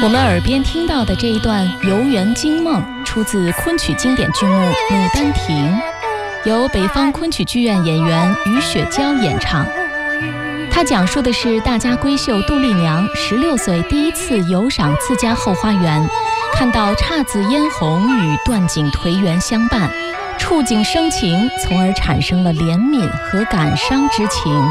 我们耳边听到的这一段《游园惊梦》出自昆曲经典剧目《牡丹亭》，由北方昆曲剧院演员于雪娇演唱。它讲述的是大家闺秀杜丽娘16岁第一次游赏自家后花园，看到姹紫嫣红与断井颓垣相伴，触景生情，从而产生了怜悯和感伤之情。